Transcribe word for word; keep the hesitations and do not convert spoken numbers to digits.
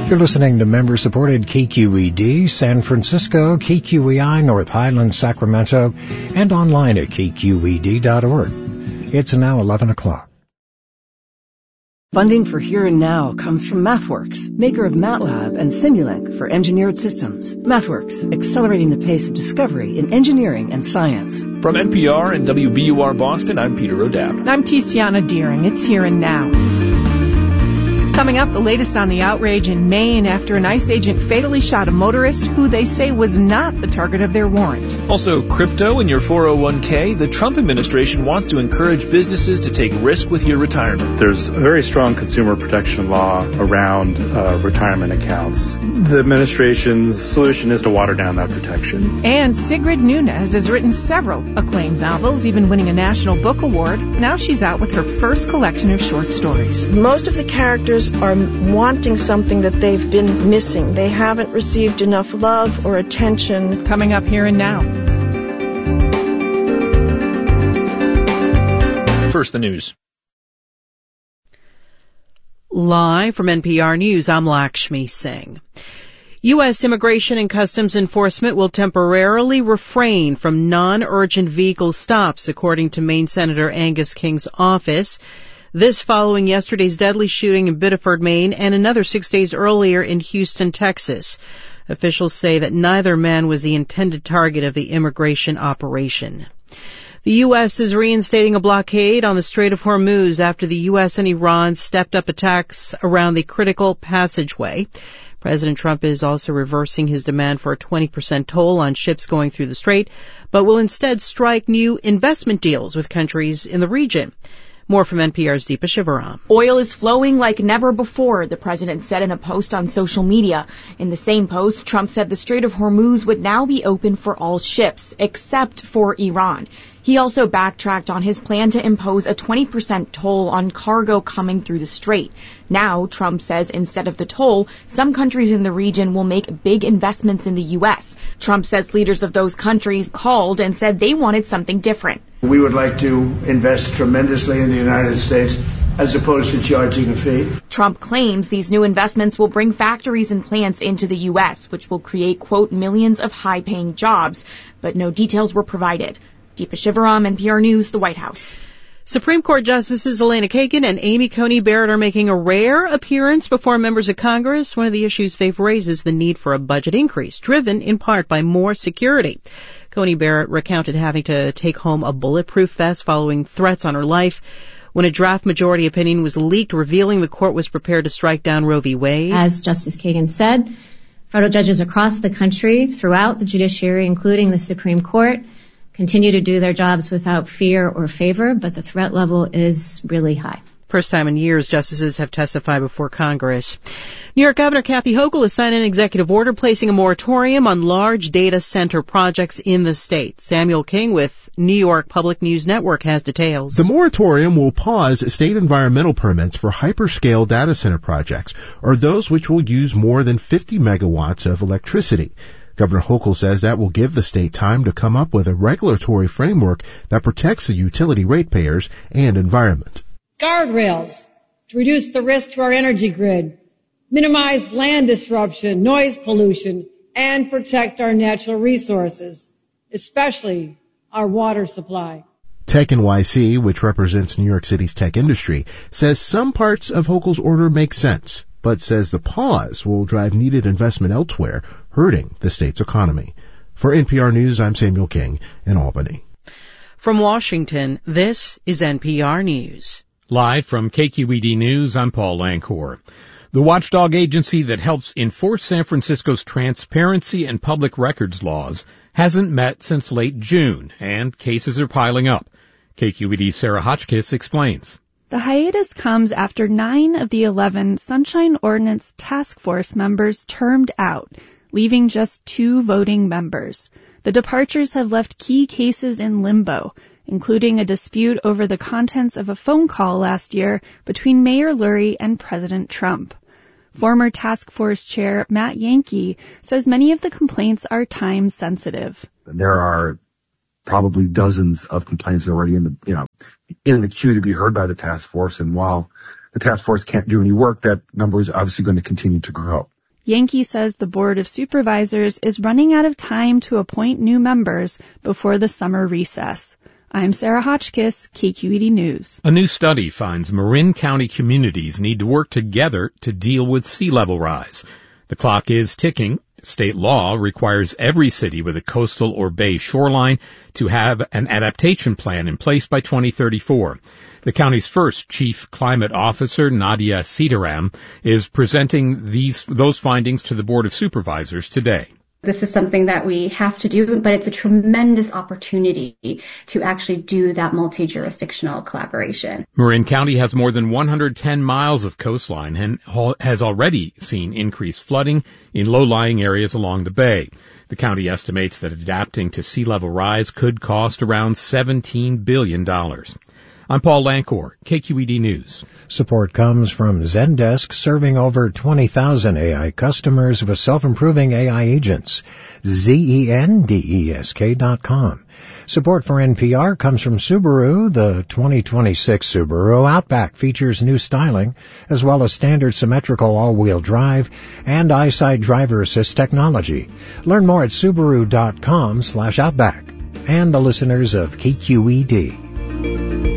You're listening to member-supported K Q E D, San Francisco, K Q E I, North Highlands, Sacramento, and online at K Q E D dot org. It's now eleven o'clock. Funding for Here and Now comes from MathWorks, maker of MATLAB and Simulink for engineered systems. MathWorks, accelerating the pace of discovery in engineering and science. From N P R and W B U R Boston, I'm Peter O'Dowd. I'm Tiziana Deering. It's Here and Now. Coming up, the latest on the outrage in Maine after an ICE agent fatally shot a motorist who they say was not the target of their warrant. Also, crypto in your four oh one k. The Trump administration wants to encourage businesses to take risk with your retirement. There's a very strong consumer protection law around uh, retirement accounts. The administration's solution is to water down that protection. And Sigrid Nunez has written several acclaimed novels, even winning a National Book Award. Now she's out with her first collection of short stories. Most of the characters are wanting something that they've been missing. They haven't received enough love or attention. Coming up Here and Now. First, the news. Live from N P R News, I'm Lakshmi Singh. U S Immigration and Customs Enforcement will temporarily refrain from non-urgent vehicle stops, according to Maine Senator Angus King's office. This following yesterday's deadly shooting in Biddeford, Maine, and another six days earlier in Houston, Texas. Officials say that neither man was the intended target of the immigration operation. The U S is reinstating a blockade on the Strait of Hormuz after the U S and Iran stepped up attacks around the critical passageway. President Trump is also reversing his demand for a twenty percent toll on ships going through the strait, but will instead strike new investment deals with countries in the region. More from N P R's Deepa Shivaram. Oil is flowing like never before, the president said in a post on social media. In the same post, Trump said the Strait of Hormuz would now be open for all ships, except for Iran. He also backtracked on his plan to impose a twenty percent toll on cargo coming through the strait. Now, Trump says instead of the toll, some countries in the region will make big investments in the U S. Trump says leaders of those countries called and said they wanted something different. We would like to invest tremendously in the United States as opposed to charging a fee. Trump claims these new investments will bring factories and plants into the U S, which will create, quote, millions of high-paying jobs, but no details were provided. Deepa Shivaram, N P R News, the White House. Supreme Court Justices Elena Kagan and Amy Coney Barrett are making a rare appearance before members of Congress. One of the issues they've raised is the need for a budget increase, driven in part by more security. Coney Barrett recounted having to take home a bulletproof vest following threats on her life when a draft majority opinion was leaked revealing the court was prepared to strike down Roe v. Wade. As Justice Kagan said, federal judges across the country, throughout the judiciary, including the Supreme Court, continue to do their jobs without fear or favor, but the threat level is really high. First time in years, justices have testified before Congress. New York Governor Kathy Hochul has signed an executive order placing a moratorium on large data center projects in the state. Samuel King with New York Public News Network has details. The moratorium will pause state environmental permits for hyperscale data center projects, or those which will use more than fifty megawatts of electricity. Governor Hochul says that will give the state time to come up with a regulatory framework that protects the utility ratepayers and environment. Guardrails to reduce the risk to our energy grid, minimize land disruption, noise pollution, and protect our natural resources, especially our water supply. Tech N Y C, which represents New York City's tech industry, says some parts of Hochul's order make sense, but says the pause will drive needed investment elsewhere, hurting the state's economy. For N P R News, I'm Samuel King in Albany. From Washington, this is N P R News. Live from K Q E D News, I'm Paul Lancor. The watchdog agency that helps enforce San Francisco's transparency and public records laws hasn't met since late June, and cases are piling up. K Q E D's Sarah Hotchkiss explains. The hiatus comes after nine of the eleven Sunshine Ordinance Task Force members termed out, leaving just two voting members. The departures have left key cases in limbo, including a dispute over the contents of a phone call last year between Mayor Lurie and President Trump. Former task force chair Matt Yankee says many of the complaints are time sensitive. There are probably dozens of complaints already in the, you know, in the queue to be heard by the task force. And while the task force can't do any work, that number is obviously going to continue to grow. Yankee says the Board of Supervisors is running out of time to appoint new members before the summer recess. I'm Sarah Hotchkiss, K Q E D News. A new study finds Marin County communities need to work together to deal with sea level rise. The clock is ticking. State law requires every city with a coastal or bay shoreline to have an adaptation plan in place by twenty thirty-four. The county's first chief climate officer, Nadia Sitaram, is presenting these those findings to the Board of Supervisors today. This is something that we have to do, but it's a tremendous opportunity to actually do that multi-jurisdictional collaboration. Marin County has more than one hundred ten miles of coastline and has already seen increased flooding in low-lying areas along the bay. The county estimates that adapting to sea level rise could cost around seventeen billion dollars. I'm Paul Lancor, K Q E D News. Support comes from Zendesk, serving over twenty thousand A I customers with self-improving A I agents. Z E N D E S K dot com. Support for N P R comes from Subaru. The twenty twenty-six Subaru Outback features new styling, as well as standard symmetrical all-wheel drive and EyeSight driver assist technology. Learn more at Subaru dot com slash Outback. And the listeners of K Q E D.